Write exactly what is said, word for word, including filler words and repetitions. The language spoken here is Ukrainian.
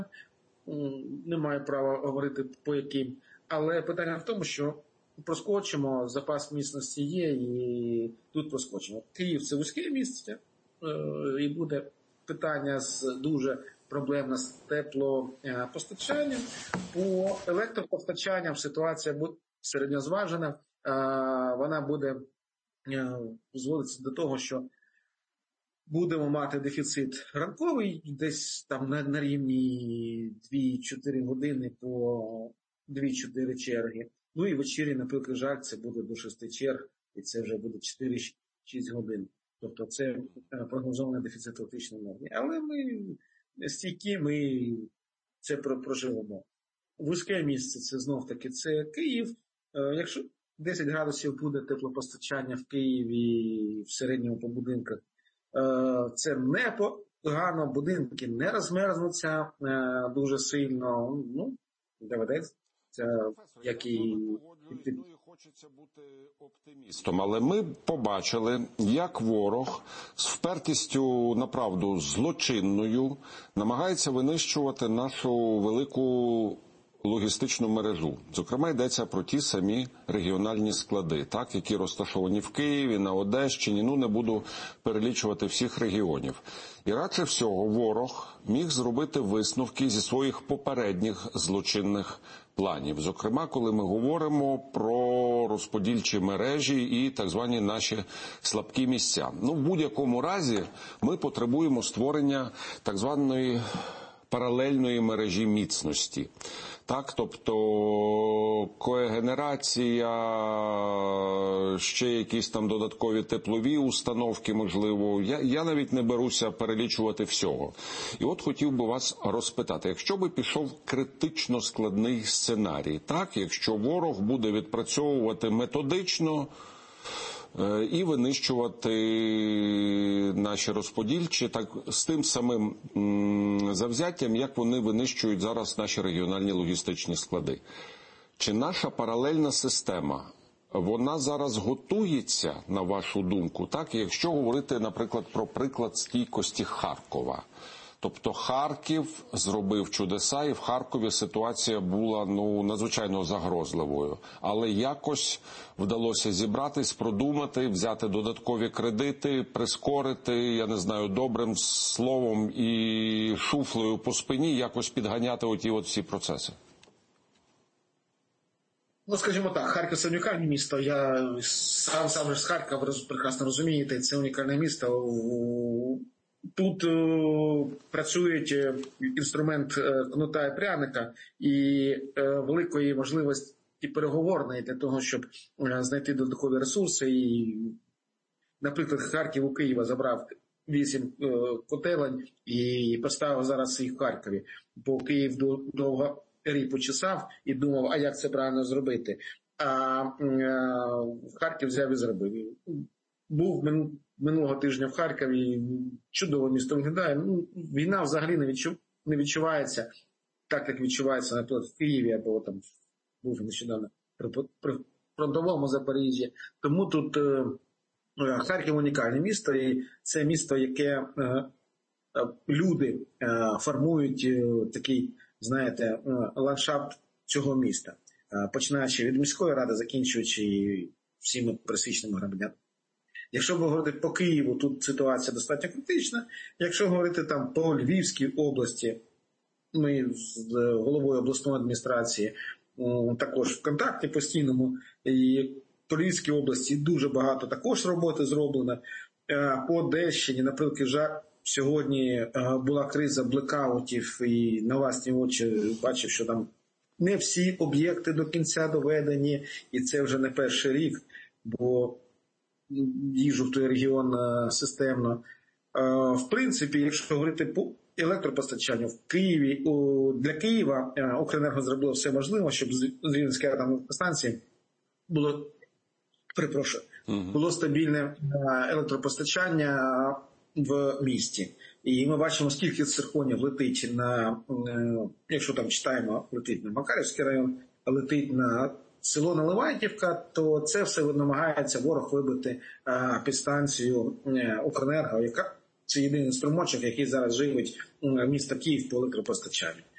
Не маю права говорити по яким. Але питання в тому, що проскочимо, запас міцності є, і тут проскочимо. Київ – це вузьке місце, і буде питання з дуже проблемне з теплопостачанням. По електропостачанням ситуація буде середньозважена, вона буде зводитися до того, що будемо мати дефіцит ранковий, десь там на, на рівні дві-чотири години по дві-чотири черги. Ну і ввечері, наприклад, жаль, це буде до шести черг, і це вже буде чотири-шість годин. Тобто це прогнозований дефіцит електричної енергії. Але ми стійкі, ми це проживемо. Вузьке місце, це знов-таки, це Київ. Якщо десять градусів буде теплопостачання в Києві в середньому по будинках, це непогано, будинки не розмерзнуться дуже сильно, ну, доведеться, як і... Ну і хочеться бути оптимістом, але ми побачили, як ворог з впертістю, направду, злочинною намагається винищувати нашу велику логістичну мережу. Зокрема, йдеться про ті самі регіональні склади, так, які розташовані в Києві, на Одещині, ну не буду перелічувати всіх регіонів. І радше всього ворог міг зробити висновки зі своїх попередніх злочинних планів. Зокрема, коли ми говоримо про розподільчі мережі і так звані наші слабкі місця. Ну, в будь-якому разі ми потребуємо створення так званої паралельної мережі міцності. Так, тобто коегенерація, ще якісь там додаткові теплові установки, можливо. Я, я навіть не беруся перелічувати всього. І от хотів би вас розпитати, якщо би пішов критично складний сценарій, так, якщо ворог буде відпрацьовувати методично і винищувати наші розподільчі, так з тим самим завзяттям, як вони винищують зараз наші регіональні логістичні склади. Чи наша паралельна система, вона зараз готується, на вашу думку, так, якщо говорити, наприклад, про приклад стійкості Харкова? Тобто Харків зробив чудеса, і в Харкові ситуація була, ну, надзвичайно загрозливою. Але якось вдалося зібратись, продумати, взяти додаткові кредити, прискорити, я не знаю, добрим словом і шуфлею по спині, якось підганяти оті от всі процеси. Ну, скажімо так, Харків – це унікальне місто. Я сам сам з Харкова, ви прекрасно розумієте, це унікальне місто. Тут е, працює інструмент е, кнута і пряника, і е, великої можливості переговорної для того, щоб е, знайти додаткові ресурси. І, наприклад, Харків у Києва забрав вісім е, котелень і поставив зараз їх в Харкові. Бо Київ довго рік почесав і думав, а як це правильно зробити. А е, Харків взяв і зробив. Був минулого тижня в Харкові, чудове місто виглядає. Ну, війна взагалі не, відчув, не відчувається так, як відчувається, наприклад, в Києві, або там був нещодавно при, при фронтовому Запоріжжі. Тому тут е, Харків унікальне місто, і це місто, яке е, е, люди е, формують е, такий, знаєте, е, ландшафт цього міста. Е, починаючи від міської ради, закінчуючи всіми пересічними громадянами. Якщо говорити по Києву, тут ситуація достатньо критична. Якщо говорити там по Львівській області, ми з головою обласної адміністрації також в контакті постійному, і по Львівській області дуже багато також роботи зроблено. По Одещині, наприклад, жаль, сьогодні була криза блекаутів, і на власні очі бачив, що там не всі об'єкти до кінця доведені, і це вже не перший рік, бо їжу в той регіон системно. В принципі, якщо говорити по електропостачанню, в Києві, для Києва Укренерго зробило все можливе, щоб з Рівненської атомної станції було, перепрошую, було стабільне електропостачання в місті. І ми бачимо, скільки цирконів летить на, якщо там читаємо, летить на Макарівський район, летить на село Наливайківка, то це все намагається ворог вибити а, підстанцію Укренерго, яка це єдиний струмочок, який зараз живить місто Київ по електропостачанню.